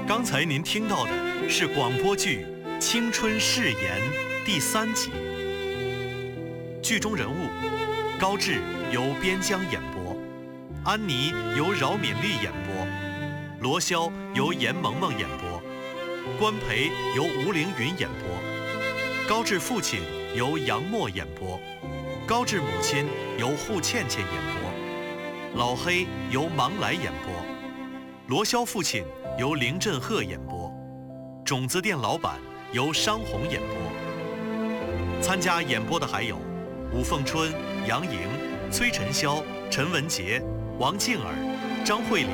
刚才您听到的是广播剧《青春誓言》第3集。剧中人物：高志由边疆演播，安妮由饶敏丽演播，罗霄由严萌萌演播，关培由吴凌云演播，高志父亲由杨默演播，高志母亲由户倩倩演播，老黑由芒来演播，罗霄父亲由林振赫演播，种子店老板由商红演播。参加演播的还有吴凤春、杨莹、崔晨霄、陈文杰、王静儿、张慧玲、